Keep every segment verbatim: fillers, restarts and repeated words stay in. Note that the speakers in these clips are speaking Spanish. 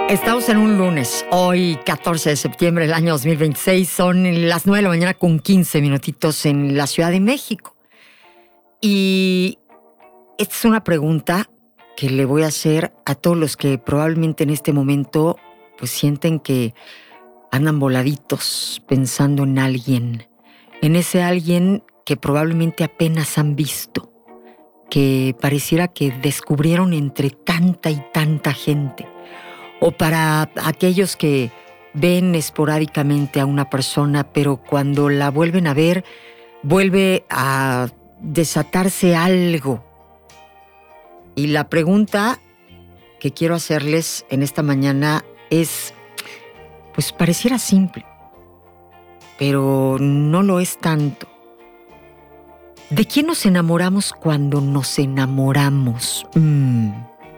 Estamos en un lunes, hoy catorce de septiembre del año dos mil veintiséis, son las nueve de la mañana con quince minutitos en la Ciudad de México. Y esta es una pregunta que le voy a hacer a todos los que probablemente en este momento pues sienten que andan voladitos pensando en alguien, en ese alguien que probablemente apenas han visto, que pareciera que descubrieron entre tanta y tanta gente. O para aquellos que ven esporádicamente a una persona, pero cuando la vuelven a ver, vuelve a desatarse algo. Y la pregunta que quiero hacerles en esta mañana es, pues pareciera simple, pero no lo es tanto. ¿De quién nos enamoramos cuando nos enamoramos? Mm.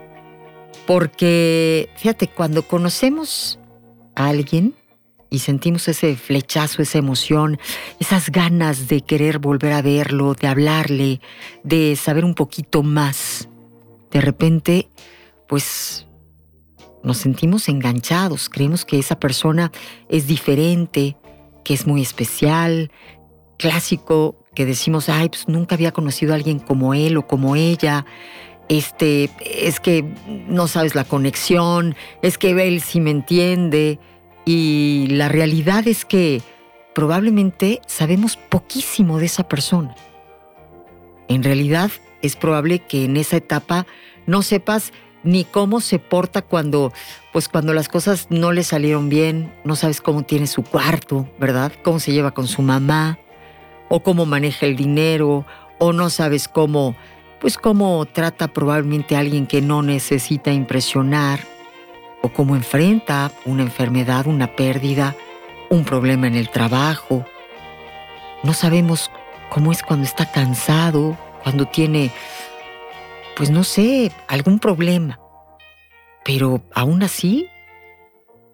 Porque, fíjate, cuando conocemos a alguien y sentimos ese flechazo, esa emoción, esas ganas de querer volver a verlo, de hablarle, de saber un poquito más, de repente, pues, nos sentimos enganchados, creemos que esa persona es diferente, que es muy especial, clásico, que decimos, ay, pues nunca había conocido a alguien como él o como ella. Este, es que no sabes la conexión, es que él sí me entiende. Y la realidad es que probablemente sabemos poquísimo de esa persona. En realidad es probable que en esa etapa no sepas ni cómo se porta cuando, pues cuando las cosas no le salieron bien, no sabes cómo tiene su cuarto, ¿verdad? Cómo se lleva con su mamá, o cómo maneja el dinero, o no sabes cómo... pues cómo trata probablemente a alguien que no necesita impresionar, o cómo enfrenta una enfermedad, una pérdida, un problema en el trabajo. No sabemos cómo es cuando está cansado, cuando tiene, pues no sé, algún problema. Pero aún así